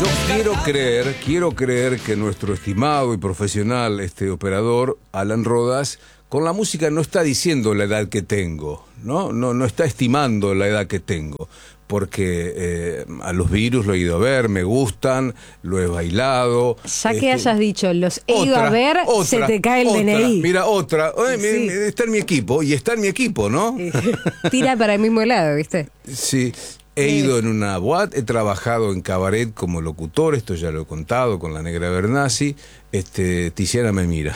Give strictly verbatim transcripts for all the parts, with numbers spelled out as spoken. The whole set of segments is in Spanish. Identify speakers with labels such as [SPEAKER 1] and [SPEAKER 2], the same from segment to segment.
[SPEAKER 1] Yo quiero creer, quiero creer que nuestro estimado y profesional este operador, Alan Rodas, con la música no está diciendo la edad que tengo, ¿no? No, no está estimando la edad que tengo, porque eh, a los Virus lo he ido a ver, me gustan, lo he bailado.
[SPEAKER 2] Ya que
[SPEAKER 1] este,
[SPEAKER 2] hayas dicho, los he ido
[SPEAKER 1] otra,
[SPEAKER 2] a ver,
[SPEAKER 1] otra,
[SPEAKER 2] se te cae el
[SPEAKER 1] otra,
[SPEAKER 2] D N I.
[SPEAKER 1] Mira, otra, eh,
[SPEAKER 2] Sí.
[SPEAKER 1] me- me- está en mi equipo, y está en mi equipo, ¿no?
[SPEAKER 2] Tira para el mismo lado, ¿viste?
[SPEAKER 1] Sí, he ido en una boate, he trabajado en cabaret como locutor, esto ya lo he contado con la Negra Bernasi. Este, Tiziana me mira.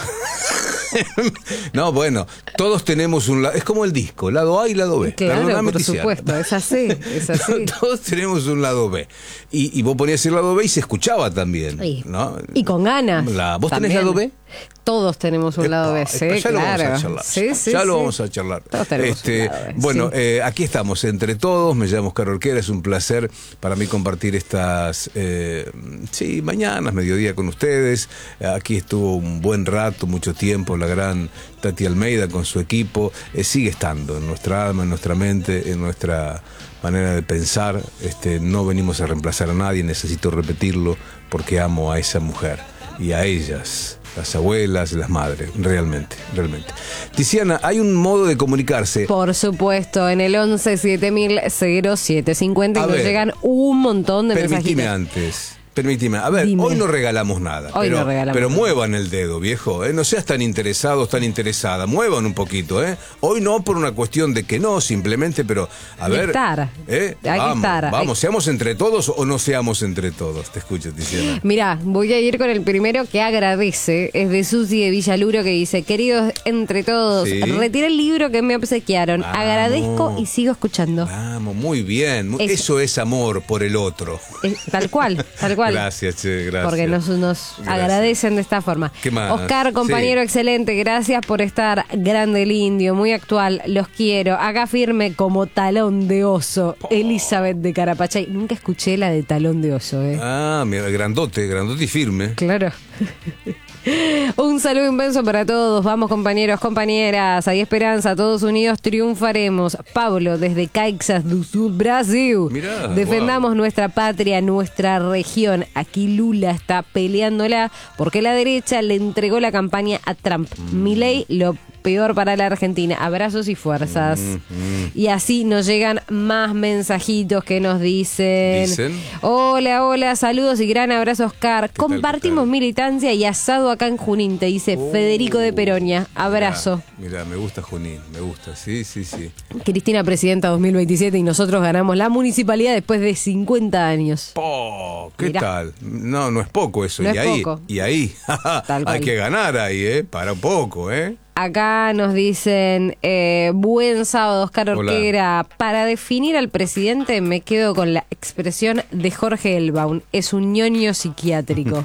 [SPEAKER 1] No, bueno, todos tenemos un lado, es como el disco, lado A y lado B.
[SPEAKER 2] Claro,
[SPEAKER 1] Perdóname,
[SPEAKER 2] por
[SPEAKER 1] Tiziana.
[SPEAKER 2] supuesto, es así, es así.
[SPEAKER 1] Todos tenemos un lado B. Y, y vos ponías el lado B y se escuchaba también,
[SPEAKER 2] Y,
[SPEAKER 1] ¿no?
[SPEAKER 2] y con ganas.
[SPEAKER 1] La- ¿Vos
[SPEAKER 2] también.
[SPEAKER 1] tenés lado B?
[SPEAKER 2] Todos tenemos un lado B,
[SPEAKER 1] Epa,
[SPEAKER 2] sí,
[SPEAKER 1] epa, ya
[SPEAKER 2] claro.
[SPEAKER 1] lo vamos a charlar.
[SPEAKER 2] Sí, sí,
[SPEAKER 1] ya lo
[SPEAKER 2] sí.
[SPEAKER 1] vamos a charlar.
[SPEAKER 2] Todos tenemos
[SPEAKER 1] Este,
[SPEAKER 2] un lado B,
[SPEAKER 1] bueno,
[SPEAKER 2] sí.
[SPEAKER 1] eh, aquí estamos entre todos. Me llamo Oscar Orquera. Es un placer para mí compartir estas, eh, sí, mañanas, mediodía con ustedes. Aquí estuvo un buen rato, mucho tiempo, la gran Tati Almeida con su equipo. Eh, sigue estando en nuestra alma, en nuestra mente, en nuestra manera de pensar. Este, no venimos a reemplazar a nadie. Necesito repetirlo porque amo a esa mujer y a ellas. Las abuelas, las madres, realmente, realmente. Tiziana, hay un modo de comunicarse.
[SPEAKER 2] Por supuesto, en el once siete mil cero siete cincuenta
[SPEAKER 1] A
[SPEAKER 2] nos
[SPEAKER 1] ver,
[SPEAKER 2] llegan un montón de
[SPEAKER 1] Permitime
[SPEAKER 2] mensajitos.
[SPEAKER 1] antes. Permitime. A ver,
[SPEAKER 2] Dime.
[SPEAKER 1] hoy no regalamos nada.
[SPEAKER 2] Hoy
[SPEAKER 1] pero,
[SPEAKER 2] no regalamos
[SPEAKER 1] pero
[SPEAKER 2] nada.
[SPEAKER 1] muevan el dedo, viejo. ¿eh? No seas tan interesados, tan interesada. Muevan un poquito, ¿eh? Hoy no por una cuestión de que no, simplemente, pero a
[SPEAKER 2] De
[SPEAKER 1] ver.
[SPEAKER 2] estar.
[SPEAKER 1] ¿eh?
[SPEAKER 2] Hay que
[SPEAKER 1] vamos,
[SPEAKER 2] estar.
[SPEAKER 1] Vamos,
[SPEAKER 2] Hay-
[SPEAKER 1] seamos entre todos o no seamos entre todos. Te escucho, Tiziana.
[SPEAKER 2] Mirá, voy a ir con el primero que agradece. Es de Susi de Villaluro que dice: queridos entre todos,
[SPEAKER 1] Sí.
[SPEAKER 2] retiré el libro que me obsequiaron.
[SPEAKER 1] Vamos.
[SPEAKER 2] Agradezco y sigo escuchando.
[SPEAKER 1] Vamos, muy bien. Mu-
[SPEAKER 2] Eso.
[SPEAKER 1] Eso es amor por el otro.
[SPEAKER 2] Eh, tal cual, tal cual.
[SPEAKER 1] Gracias, che, gracias.
[SPEAKER 2] Porque nos, nos
[SPEAKER 1] Gracias.
[SPEAKER 2] agradecen de esta forma.
[SPEAKER 1] ¿Qué más?
[SPEAKER 2] Oscar, compañero
[SPEAKER 1] Sí.
[SPEAKER 2] excelente, gracias por estar. Grande el indio, muy actual, los quiero. Acá firme como talón de oso. Elizabeth de Carapachay. Nunca escuché la de talón de oso, ¿eh?
[SPEAKER 1] Ah, mira, grandote, grandote y firme.
[SPEAKER 2] Claro. Un saludo inmenso para todos. Vamos, compañeros, compañeras. Hay esperanza. Todos unidos triunfaremos. Pablo, desde Caixas do Sul, Brasil.
[SPEAKER 1] Mirá,
[SPEAKER 2] Defendamos
[SPEAKER 1] wow.
[SPEAKER 2] nuestra patria, nuestra región. Aquí Lula está peleándola porque la derecha le entregó la campaña a Trump.
[SPEAKER 1] Mm.
[SPEAKER 2] Milei, lo peor para la Argentina. Abrazos y fuerzas.
[SPEAKER 1] Mm,
[SPEAKER 2] Y así nos llegan más mensajitos que nos dicen.
[SPEAKER 1] ¿Dicen?
[SPEAKER 2] Hola, hola, saludos y gran abrazo, Oscar.
[SPEAKER 1] tal,
[SPEAKER 2] Compartimos
[SPEAKER 1] qué tal?
[SPEAKER 2] militancia y asado acá en Junín, te dice
[SPEAKER 1] Oh,
[SPEAKER 2] Federico de Peronia. Abrazo.
[SPEAKER 1] Mira, me gusta Junín, me gusta, sí, sí, sí.
[SPEAKER 2] Cristina presidenta dos mil veintisiete y nosotros ganamos la municipalidad después de cincuenta años.
[SPEAKER 1] Oh, ¿qué
[SPEAKER 2] Mirá.
[SPEAKER 1] tal? No, no es poco eso.
[SPEAKER 2] No
[SPEAKER 1] y
[SPEAKER 2] es
[SPEAKER 1] ahí,
[SPEAKER 2] poco.
[SPEAKER 1] y ahí,
[SPEAKER 2] Tal cual.
[SPEAKER 1] hay que ganar ahí, ¿eh? Para un poco, ¿eh?
[SPEAKER 2] Acá nos dicen, eh, buen sábado, Oscar
[SPEAKER 1] Hola.
[SPEAKER 2] Orquera. Para definir al presidente me quedo con la expresión de Jorge Elbaum. Es un ñoño psiquiátrico.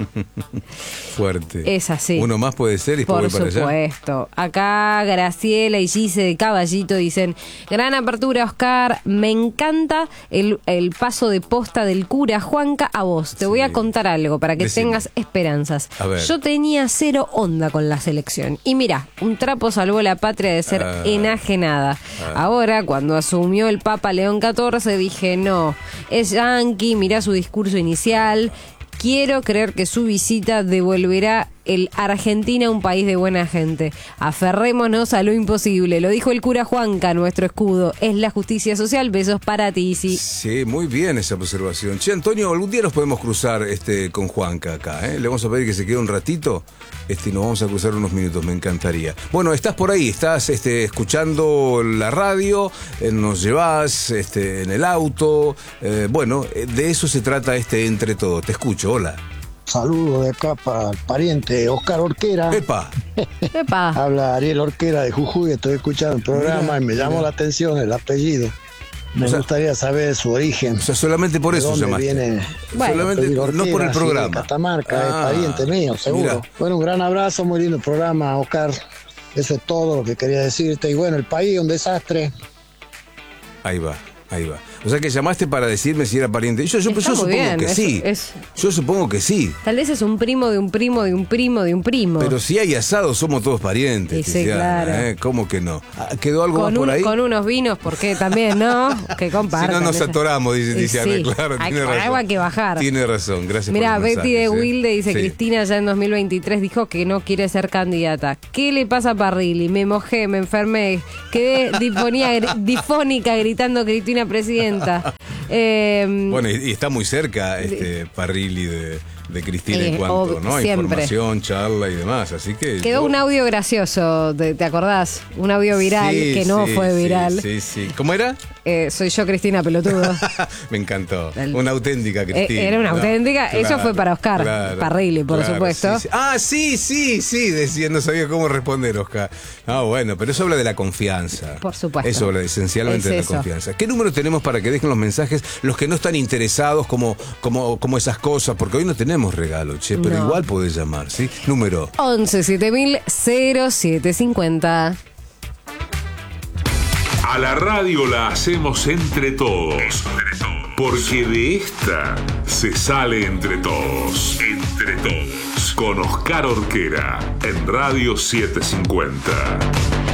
[SPEAKER 1] Fuerte.
[SPEAKER 2] Es así.
[SPEAKER 1] Uno más puede ser y después
[SPEAKER 2] Por
[SPEAKER 1] voy para allá.
[SPEAKER 2] supuesto. Acá Graciela y Gise de Caballito dicen: gran apertura, Oscar. Me encanta el, el paso de posta del cura Juanca a vos. Te
[SPEAKER 1] Sí.
[SPEAKER 2] voy a contar algo para que
[SPEAKER 1] Decime.
[SPEAKER 2] tengas esperanzas.
[SPEAKER 1] A ver.
[SPEAKER 2] Yo tenía cero onda con la selección. Y mira, un trapo salvó la patria de ser
[SPEAKER 1] Ah.
[SPEAKER 2] enajenada.
[SPEAKER 1] Ah.
[SPEAKER 2] Ahora, cuando asumió el Papa León catorce, dije: no, es yanqui, mirá su discurso inicial. Quiero creer que su visita devolverá el Argentina a un país de buena gente. Aferrémonos a lo imposible. Lo dijo el cura Juanca, nuestro escudo. Es la justicia social. Besos para ti, sí.
[SPEAKER 1] Sí, muy bien esa observación. Che, Antonio, algún día nos podemos cruzar este con Juanca acá, ¿eh? Le vamos a pedir que se quede un ratito este, y nos vamos a cruzar unos minutos, me encantaría. Bueno, estás por ahí, estás este, escuchando la radio, eh, nos llevas este, en el auto. Eh, bueno, eh, de eso se trata este Entre Todos. Te escucho, hola.
[SPEAKER 3] Saludos de acá para el pariente Oscar Orquera.
[SPEAKER 1] ¡Epa!
[SPEAKER 2] Epa.
[SPEAKER 3] Habla Ariel Orquera de Jujuy, estoy escuchando el programa
[SPEAKER 1] Mira,
[SPEAKER 3] y me llamó
[SPEAKER 1] mira.
[SPEAKER 3] la atención el apellido. Me
[SPEAKER 1] O sea-
[SPEAKER 3] gustaría saber su origen.
[SPEAKER 1] O sea, solamente por
[SPEAKER 3] ¿De
[SPEAKER 1] eso
[SPEAKER 3] dónde
[SPEAKER 1] llamaste.
[SPEAKER 3] viene?
[SPEAKER 2] Bueno,
[SPEAKER 1] solamente,
[SPEAKER 3] Apellido
[SPEAKER 1] no por el
[SPEAKER 3] Orquera, sí, de
[SPEAKER 1] programa.
[SPEAKER 3] Catamarca,
[SPEAKER 1] Ah,
[SPEAKER 3] es pariente mío, seguro.
[SPEAKER 1] mira.
[SPEAKER 3] Bueno, un gran abrazo, muy lindo programa, Oscar. Eso es todo lo que quería decirte. Y bueno, el país es un desastre.
[SPEAKER 1] Ahí va, ahí va. O sea que llamaste para decirme si era pariente. Yo, yo, yo supongo
[SPEAKER 2] bien,
[SPEAKER 1] que
[SPEAKER 2] es,
[SPEAKER 1] sí.
[SPEAKER 2] Es...
[SPEAKER 1] Yo supongo que sí.
[SPEAKER 2] Tal vez es un primo de un primo de un primo de un primo.
[SPEAKER 1] Pero si hay asado, somos todos parientes.
[SPEAKER 2] Sí, sí, claro.
[SPEAKER 1] ¿eh? ¿Cómo que no? ¿Quedó algo
[SPEAKER 2] con
[SPEAKER 1] más por
[SPEAKER 2] un,
[SPEAKER 1] ahí?
[SPEAKER 2] Con unos vinos, porque también, ¿no? Que compartan.
[SPEAKER 1] Si no nos
[SPEAKER 2] esa...
[SPEAKER 1] atoramos, dice
[SPEAKER 2] sí,
[SPEAKER 1] Tiziana,
[SPEAKER 2] sí.
[SPEAKER 1] claro,
[SPEAKER 2] hay,
[SPEAKER 1] tiene razón.
[SPEAKER 2] Algo hay que bajar.
[SPEAKER 1] Tiene razón, gracias
[SPEAKER 2] Mirá,
[SPEAKER 1] por el
[SPEAKER 2] Betty de
[SPEAKER 1] mensaje,
[SPEAKER 2] Wilde
[SPEAKER 1] ¿sí?
[SPEAKER 2] dice,
[SPEAKER 1] Sí.
[SPEAKER 2] Cristina ya en dos mil veintitrés dijo que no quiere ser candidata. ¿Qué le pasa a Parrilli? Me mojé, me enfermé, quedé difonía, difónica gritando Cristina presidenta. Eh,
[SPEAKER 1] Bueno, y, y está muy cerca este Parrilli de, de Cristina
[SPEAKER 2] eh,
[SPEAKER 1] en cuanto,
[SPEAKER 2] ob-
[SPEAKER 1] ¿no?
[SPEAKER 2] siempre.
[SPEAKER 1] Información, charla y demás, así que...
[SPEAKER 2] Quedó
[SPEAKER 1] yo-
[SPEAKER 2] un audio gracioso, ¿te, te acordás? Un audio viral
[SPEAKER 1] Sí,
[SPEAKER 2] que no
[SPEAKER 1] sí,
[SPEAKER 2] fue
[SPEAKER 1] sí,
[SPEAKER 2] viral.
[SPEAKER 1] Sí, sí. ¿Cómo era?
[SPEAKER 2] Eh, soy yo, Cristina Pelotudo.
[SPEAKER 1] Me encantó.
[SPEAKER 2] El-
[SPEAKER 1] Una auténtica Cristina.
[SPEAKER 2] Eh, era una
[SPEAKER 1] Claro,
[SPEAKER 2] auténtica. Eso
[SPEAKER 1] claro,
[SPEAKER 2] fue para Oscar
[SPEAKER 1] claro,
[SPEAKER 2] Parrilli, por
[SPEAKER 1] claro,
[SPEAKER 2] supuesto.
[SPEAKER 1] sí, sí. Ah, sí, sí, sí, decía, no sabía cómo responder, Oscar. Ah, bueno, pero eso habla de la confianza.
[SPEAKER 2] Por supuesto.
[SPEAKER 1] Eso habla esencialmente
[SPEAKER 2] Es
[SPEAKER 1] de la
[SPEAKER 2] eso.
[SPEAKER 1] confianza. ¿Qué número tenemos para que dejen los mensajes los que no están interesados como, como, como esas cosas? Porque hoy no tenemos regalo, che, pero
[SPEAKER 2] No.
[SPEAKER 1] igual podés llamar, ¿sí? Número.
[SPEAKER 2] once siete mil cero siete cincuenta.
[SPEAKER 4] A la radio la hacemos entre todos. Porque de esta se sale entre todos. Entre todos. Con Oscar Orquera en Radio setecientos cincuenta.